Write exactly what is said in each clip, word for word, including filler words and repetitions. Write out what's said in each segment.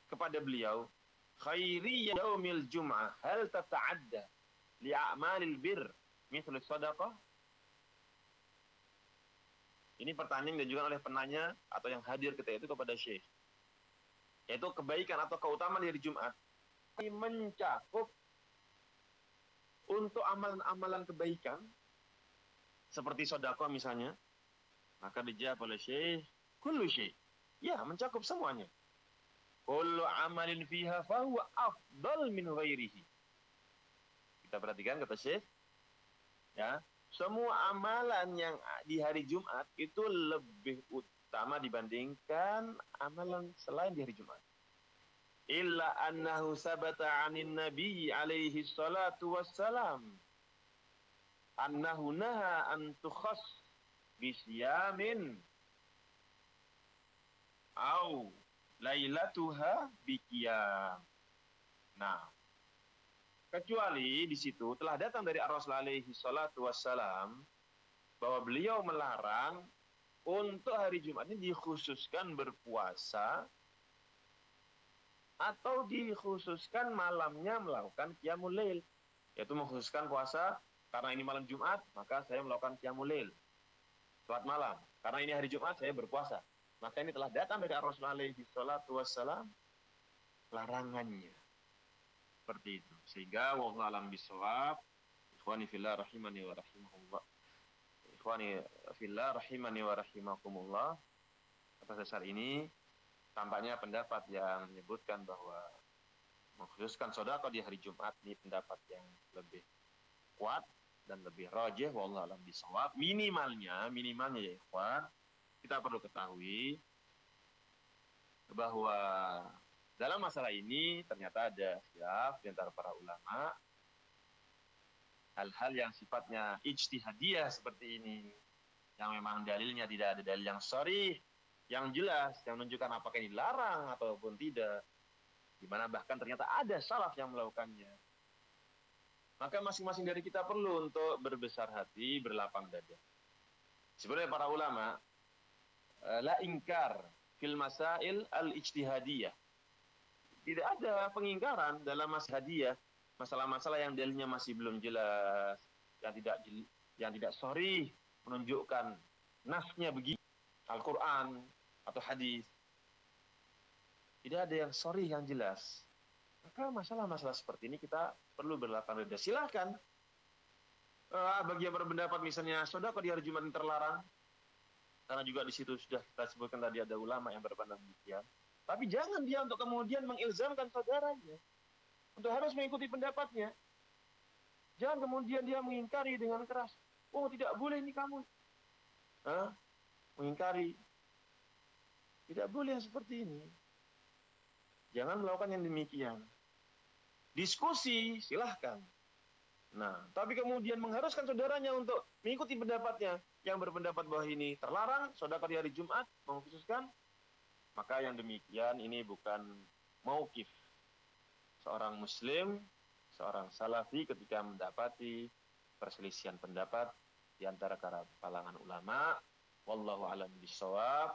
kepada beliau, khairi yaumil jum'ah hal tata'adda li'amalil bir mithlu sadaqah? Ini pertanyaan yang diajukan oleh penanya atau yang hadir ketika itu kepada Syekh. Yaitu kebaikan atau keutamaan di hari Jumat ini mencakup untuk amalan-amalan kebaikan seperti sedekah misalnya. Maka dijawab oleh Syekh, kullu syai'. Ya, mencakup semuanya. Kullu amalin fiha fahuwa afdal min ghairihi. Kita perhatikan kata Syekh, ya, semua amalan yang di hari Jumat itu lebih utama dibandingkan amalan selain di hari Jumat. Illa annahu sabata 'anin nabi alaihi salatu wassalam annahu naha an tukhass bisyamin au lailatuha biqiyam. Nah, kecuali di situ telah datang dari Ar-Rasul alaihi salatu wassalam bahwa beliau melarang untuk hari Jumat ini dikhususkan berpuasa atau dikhususkan malamnya melakukan qiyamul lail, yaitu mengkhususkan puasa karena ini malam Jumat, maka saya melakukan qiyamul lail, salat malam. Karena ini hari Jumat, saya berpuasa. Maka ini telah datang dari Rasulullah alaihi salatu wassalam larangannya. Seperti itu. Sehingga wallahu a'lam bishawab. Ikhwani fillah rahimani wa rahimakumullah. Ikhwani fillah rahimani wa rahimakumullah. Atas dasar ini tampaknya pendapat yang menyebutkan bahwa mengkhususkan sedekah di hari Jumat ini pendapat yang lebih kuat dan lebih rajih, wallahu a'lam bishawab. Minimalnya, minimalnya ya ikhwan, kita perlu ketahui bahwa dalam masalah ini ternyata ada khilaf di antara para ulama. Hal-hal yang sifatnya ijtihadiyah seperti ini, yang memang dalilnya tidak ada dalil yang sharih, yang jelas, yang menunjukkan apakah ini dilarang ataupun tidak, di mana bahkan ternyata ada salaf yang melakukannya. Maka masing-masing dari kita perlu untuk berbesar hati, berlapang dada. Sebenarnya para ulama la ingkar fil masail al-ijtihadiyah. Tidak ada pengingkaran dalam masalah masalah-masalah yang dalilnya masih belum jelas, yang tidak yang tidak sharih menunjukkan nasnya begini, Al-Qur'an atau hadis. Tidak ada yang sharih yang jelas. Maka masalah-masalah seperti ini kita perlu berlapang dada. Silakan. Uh, bagi yang berpendapat misalnya sedekah di hari Jumat yang terlarang, karena juga di situ sudah kita sebutkan tadi ada ulama yang berpendapat demikian. Tapi jangan dia untuk kemudian mengilzamkan saudaranya untuk harus mengikuti pendapatnya. Jangan kemudian dia mengingkari dengan keras. Oh, tidak boleh ini kamu. Hah? Mengingkari. Tidak boleh yang seperti ini. Jangan melakukan yang demikian. Diskusi, silahkan. Nah, tapi kemudian mengharuskan saudaranya untuk mengikuti pendapatnya yang berpendapat bahwa ini terlarang, sedekah di hari Jumat, mengkhususkan, maka yang demikian ini bukan mauqif seorang muslim, seorang salafi ketika mendapati perselisihan pendapat di antara kalangan ulama. Wallahu a'lam bishawab.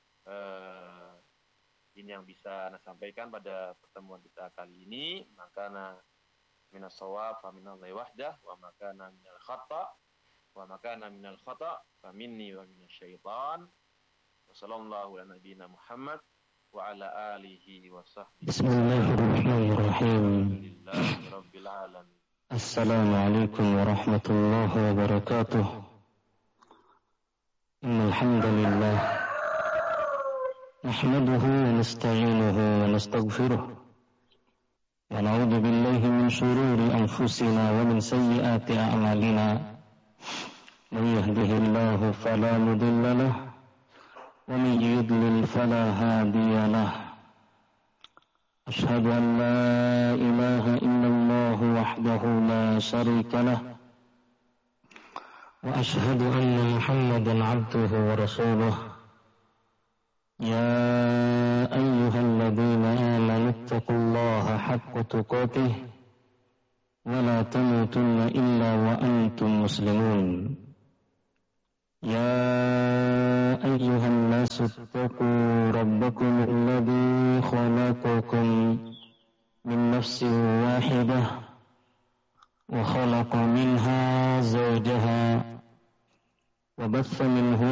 Uh, ini yang bisa saya sampaikan pada pertemuan kita kali ini. Makana minas shawab fa minallahi wahdah, wa makana minal khata' wa makana minal khata' fa minni wa minasyaitan. Wa sallallahu ala nabiyyina Muhammad wa ala alihi wa sahbihi. Bismillahirrahmanirrahim. Alhamdulillahi rabbil alamin. Assalamualaikum warahmatullahi wabarakatuh. Innal hamdalillah nahmaduhu wa nasta'inuhu wa nastaghfiruh wa na'udzu billahi min shururi anfusina wa min sayyiati a'malina. Man yahdihillahu fala mudilla lahu wa man yudlil fala hadiya lahu. Ashhadu an la ilaha illallah wahdahu la syarika lahu wa ashhadu anna Muhammadan 'abduhu wa rasuluh. يا أيها الذين آمنوا اتقوا الله حق تقاته ولا تموتن إلا وأنتم مسلمون. يا أيها الناس اتقوا ربكم الذي خلقكم من نفس واحدة وخلق منها زوجها وبث منهما